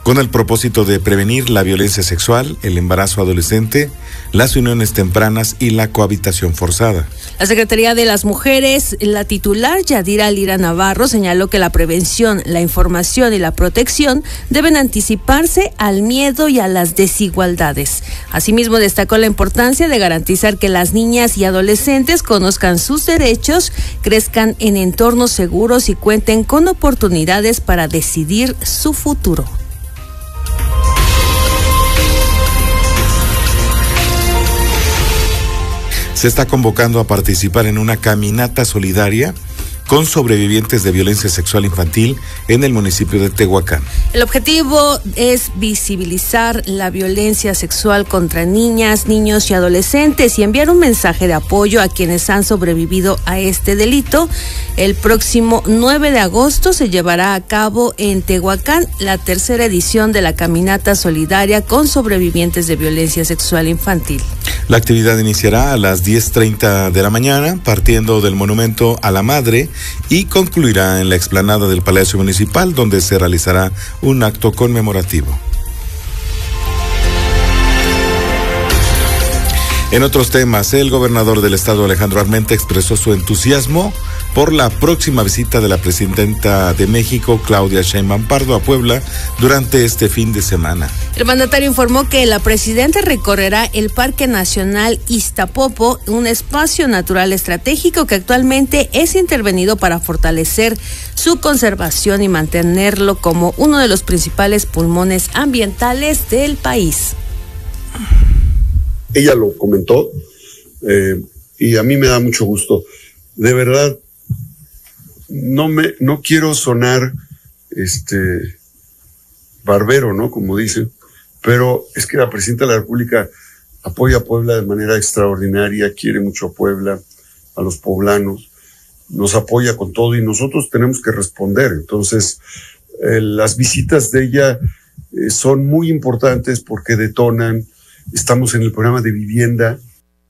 con el propósito de prevenir la violencia sexual, el embarazo adolescente, las uniones tempranas y la cohabitación forzada. La Secretaría de las Mujeres, la titular Yadira Lira Navarro, señaló que la prevención, la información y la protección deben anticiparse al miedo y a las desigualdades. Asimismo, destacó la importancia de garantizar que las niñas y adolescentes conozcan sus derechos, crezcan en entornos seguros y cuenten con oportunidades para decidir su futuro. Se está convocando a participar en una caminata solidaria con sobrevivientes de violencia sexual infantil en el municipio de Tehuacán. El objetivo es visibilizar la violencia sexual contra niñas, niños y adolescentes y enviar un mensaje de apoyo a quienes han sobrevivido a este delito. El próximo 9 de agosto se llevará a cabo en Tehuacán la tercera edición de la caminata solidaria con sobrevivientes de violencia sexual infantil. La actividad iniciará a las 10:30 de la mañana, partiendo del Monumento a la Madre, y concluirá en la explanada del Palacio Municipal, donde se realizará un acto conmemorativo. En otros temas, el gobernador del estado, Alejandro Armenta, expresó su entusiasmo por la próxima visita de la presidenta de México, Claudia Sheinbaum Pardo, a Puebla durante este fin de semana. El mandatario informó que la presidenta recorrerá el Parque Nacional Iztapopo, un espacio natural estratégico que actualmente es intervenido para fortalecer su conservación y mantenerlo como uno de los principales pulmones ambientales del país. Ella lo comentó y a mí me da mucho gusto. De verdad, no quiero sonar barbero, ¿no? Como dicen, pero es que la presidenta de la República apoya a Puebla de manera extraordinaria, quiere mucho a Puebla, a los poblanos, nos apoya con todo y nosotros tenemos que responder. Entonces, las visitas de ella son muy importantes porque detonan. Estamos en el programa de vivienda.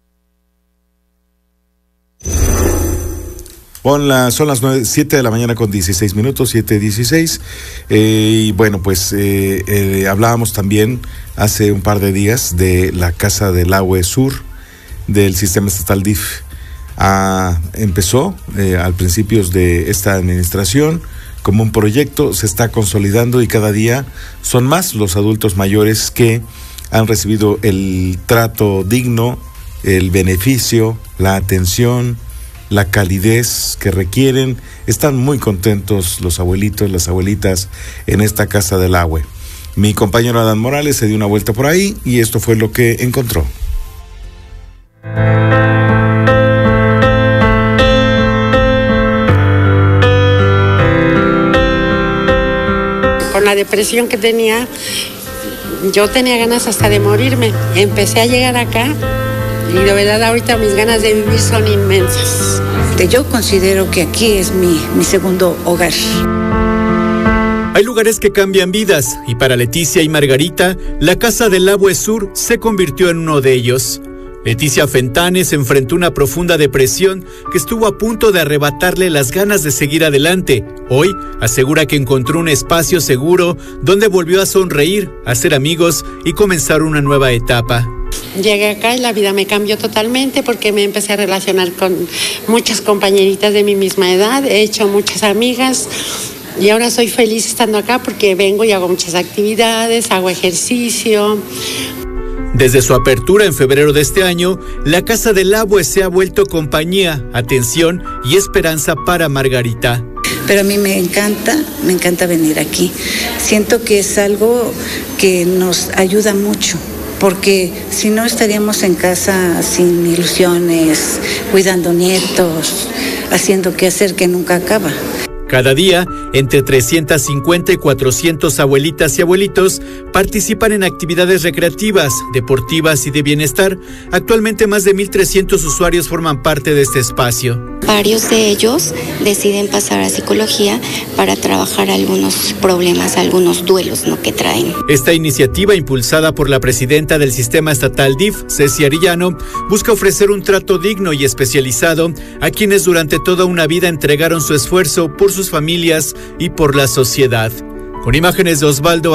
Son las 7 de la mañana con 16 minutos, 7:16. Y bueno, pues hablábamos también hace un par de días de la Casa del Agua Sur del sistema estatal DIF. Empezó al principios de esta administración como un proyecto, se está consolidando y cada día son más los adultos mayores que han recibido el trato digno, el beneficio, la atención, la calidez que requieren. Están muy contentos los abuelitos, las abuelitas en esta Casa del Agua. Mi compañero Adán Morales se dio una vuelta por ahí y esto fue lo que encontró. Con la depresión que tenía, yo tenía ganas hasta de morirme. Empecé a llegar acá y de verdad ahorita mis ganas de vivir son inmensas. Yo considero que aquí es mi segundo hogar. Hay lugares que cambian vidas y para Leticia y Margarita, la Casa del Agua Sur se convirtió en uno de ellos. Leticia Fentanes enfrentó una profunda depresión que estuvo a punto de arrebatarle las ganas de seguir adelante. Hoy asegura que encontró un espacio seguro donde volvió a sonreír, a hacer amigos y comenzar una nueva etapa. Llegué acá y la vida me cambió totalmente porque me empecé a relacionar con muchas compañeritas de mi misma edad, he hecho muchas amigas y ahora soy feliz estando acá porque vengo y hago muchas actividades, hago ejercicio. Desde su apertura en febrero de este año, la Casa del Agua se ha vuelto compañía, atención y esperanza para Margarita. Pero a mí me encanta venir aquí. Siento que es algo que nos ayuda mucho, porque si no estaríamos en casa sin ilusiones, cuidando nietos, haciendo qué hacer que nunca acaba. Cada día, entre 350 y 400 abuelitas y abuelitos participan en actividades recreativas, deportivas y de bienestar. Actualmente más de 1,300 usuarios forman parte de este espacio. Varios de ellos deciden pasar a psicología para trabajar algunos problemas, algunos duelos, ¿no?, que traen. Esta iniciativa, impulsada por la presidenta del sistema estatal DIF, Ceci Arellano, busca ofrecer un trato digno y especializado a quienes durante toda una vida entregaron su esfuerzo por sus familias y por la sociedad. Con imágenes de Osvaldo